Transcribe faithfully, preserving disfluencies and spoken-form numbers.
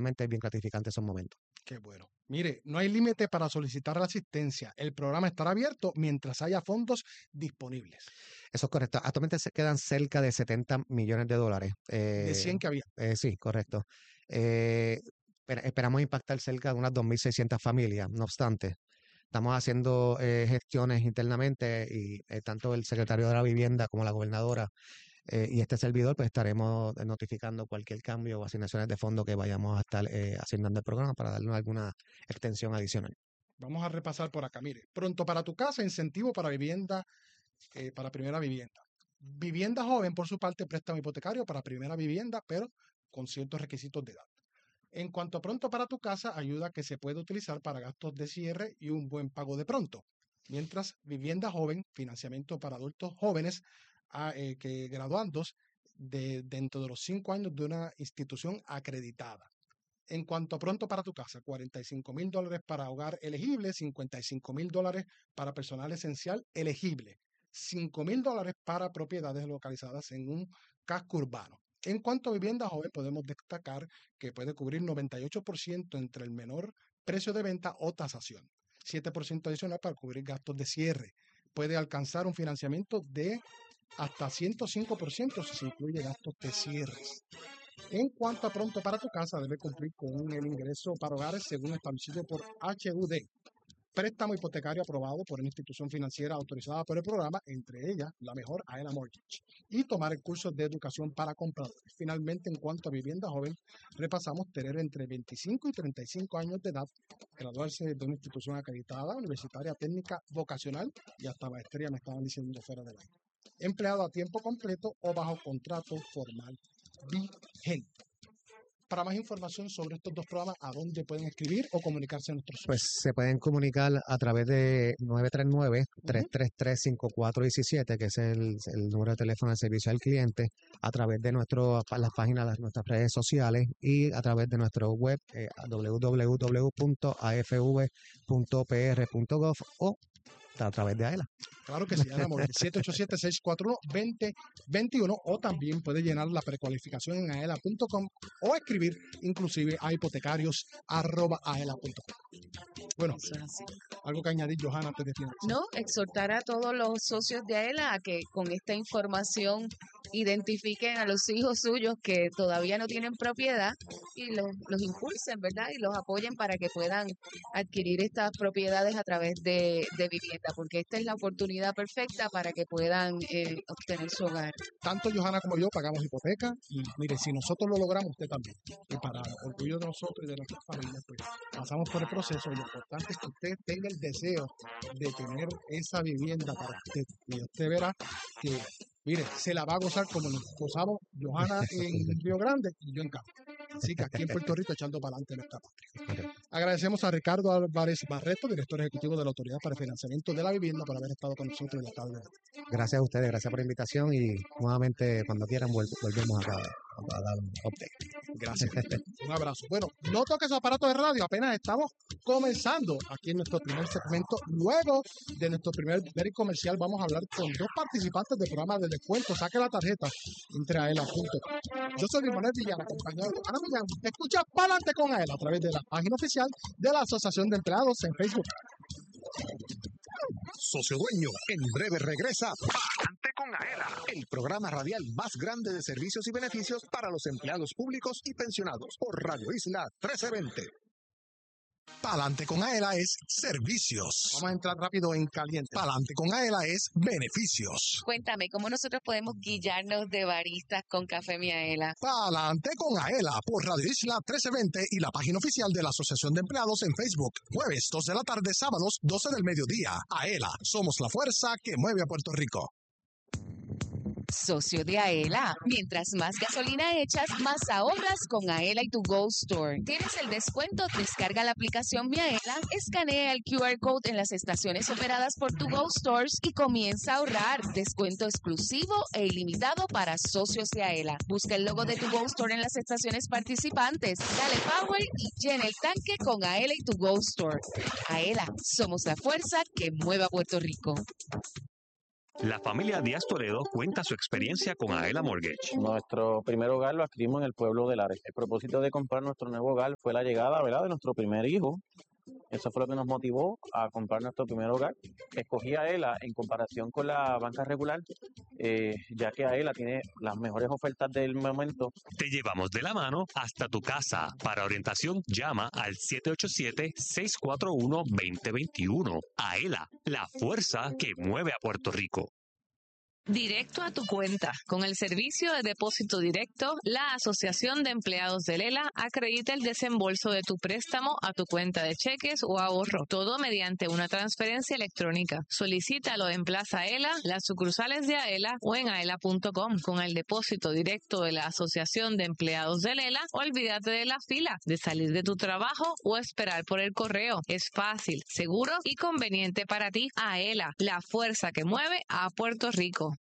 realmente es bien gratificante esos momentos. Qué bueno. Mire, no hay límite para solicitar la asistencia. El programa estará abierto mientras haya fondos disponibles. Eso es correcto. Actualmente se quedan cerca de setenta millones de dólares. Eh, De cien que había. Eh, sí, correcto. Eh, esper- esperamos impactar cerca de unas dos mil seiscientas familias. No obstante, estamos haciendo eh, gestiones internamente y eh, tanto el secretario de la Vivienda como la gobernadora eh, y este servidor, pues estaremos notificando cualquier cambio o asignaciones de fondos que vayamos a estar eh, asignando al programa para darle alguna extensión adicional. Vamos a repasar por acá. Mire, pronto para tu casa, incentivo para vivienda, eh, para primera vivienda. Vivienda joven, por su parte, préstamo hipotecario para primera vivienda, pero con ciertos requisitos de edad. En cuanto a pronto para tu casa, ayuda que se puede utilizar para gastos de cierre y un buen pago de pronto. Mientras vivienda joven, financiamiento para adultos jóvenes a, eh, que graduandos de, dentro de los cinco años de una institución acreditada. En cuanto a pronto para tu casa, cuarenta y cinco mil dólares para hogar elegible, cincuenta y cinco mil dólares para personal esencial elegible, cinco mil dólares para propiedades localizadas en un casco urbano. En cuanto a vivienda joven, podemos destacar que puede cubrir noventa y ocho por ciento entre el menor precio de venta o tasación, siete por ciento adicional para cubrir gastos de cierre. Puede alcanzar un financiamiento de hasta ciento cinco por ciento si se incluye gastos de cierre. En cuanto a pronto para tu casa, debe cumplir con el ingreso para hogares según establecido por H U D. Préstamo hipotecario aprobado por una institución financiera autorizada por el programa, entre ellas la mejor Aela Mortgage, y tomar el curso de educación para compradores. Finalmente, en cuanto a vivienda joven, repasamos tener entre veinticinco y treinta y cinco años de edad, graduarse de una institución acreditada, universitaria, técnica, vocacional y hasta maestría, me estaban diciendo fuera del aire. Empleado a tiempo completo o bajo contrato formal vigente. Para más información sobre estos dos programas, ¿a dónde pueden escribir o comunicarse a nuestros socios? Pues se pueden comunicar a través de nueve tres nueve, tres tres tres, cinco cuatro uno siete, que es el, el número de teléfono de servicio al cliente, a través de nuestro, las páginas de nuestras redes sociales y a través de nuestro web eh, w w w punto a f v punto p r punto gov o a través de Aela. Claro que sí, Aela, siete ocho siete, seis cuatro uno, dos cero dos uno, o también puede llenar la precualificación en aela punto com o escribir inclusive a hipotecarios arroba aela punto com. Bueno, algo que añadir, Johanna, antes de finalizar. No, exhortar a todos los socios de Aela a que con esta información identifiquen a los hijos suyos que todavía no tienen propiedad y los, los impulsen, ¿verdad? Y los apoyen para que puedan adquirir estas propiedades a través de, de vivienda, porque esta es la oportunidad perfecta para que puedan eh, obtener su hogar. Tanto Johanna como yo pagamos hipoteca y mire, si nosotros lo logramos, usted también. Y para orgullo de nosotros y de nuestras familias, pues pasamos por el proceso y lo importante es que usted tenga el deseo de tener esa vivienda para usted. Y usted verá que, mire, se la va a gozar como nos gozamos Johanna en Río Grande y yo en Cabo. Así que aquí en Puerto Rico echando para adelante nuestra patria. Agradecemos a Ricardo Álvarez Barreto, director ejecutivo de la Autoridad para el Financiamiento de la Vivienda, por haber estado con nosotros en la tarde. Gracias a ustedes, gracias por la invitación y nuevamente cuando quieran vol volvemos acá a dar un update. Gracias. Un abrazo. Bueno, no toques su aparato de radio, apenas estamos comenzando aquí en nuestro primer segmento. Luego de nuestro primer break comercial vamos a hablar con dos participantes del programa de descuento. Saque la tarjeta, entre a aela punto com. Yo soy Manuel Villana, acompañado de Ana Millán. Escucha Pa'lante con Aela a través de la página oficial de la Asociación de Empleados en Facebook. Socio Dueño, en breve regresa Pa'lante con Aela, el programa radial más grande de servicios y beneficios para los empleados públicos y pensionados por Radio Isla trece veinte. Pa'lante con Aela es servicios. Vamos a entrar rápido en caliente. Pa'lante con Aela es beneficios. Cuéntame, ¿cómo nosotros podemos guillarnos de baristas con Café Mi Aela? Pa'lante con Aela por Radio Isla trece veinte y la página oficial de la Asociación de Empleados en Facebook. Jueves dos de la tarde, sábados doce del mediodía. Aela, somos la fuerza que mueve a Puerto Rico. Socio de Aela. Mientras más gasolina echas, más ahorras con Aela y tu Go Store. ¿Tienes el descuento? Descarga la aplicación Mi Aela, escanea el Q R Code en las estaciones operadas por tu Go Stores y comienza a ahorrar. Descuento exclusivo e ilimitado para socios de Aela. Busca el logo de tu Go Store en las estaciones participantes. Dale power y llena el tanque con Aela y tu Go Store. Aela, somos la fuerza que mueve a Puerto Rico. La familia Díaz Toledo cuenta su experiencia con Aela Mortgage. Nuestro primer hogar lo adquirimos en el pueblo de Lares. El propósito de comprar nuestro nuevo hogar fue la llegada, ¿verdad?, de nuestro primer hijo. Eso fue lo que nos motivó a comprar nuestro primer hogar. Escogí a Aela en comparación con la banca regular, eh, ya que Aela tiene las mejores ofertas del momento. Te llevamos de la mano hasta tu casa. Para orientación, llama al siete ocho siete, seis cuatro uno, dos cero dos uno. Aela, la fuerza que mueve a Puerto Rico. Directo a tu cuenta. Con el servicio de depósito directo, la Asociación de Empleados de Lela acredita el desembolso de tu préstamo a tu cuenta de cheques o ahorro, todo mediante una transferencia electrónica. Solicítalo en Plaza Aela, las sucursales de Aela o en aela punto com. Con el depósito directo de la Asociación de Empleados de Lela, olvídate de la fila, de salir de tu trabajo o esperar por el correo. Es fácil, seguro y conveniente para ti. Aela, la fuerza que mueve a Puerto Rico.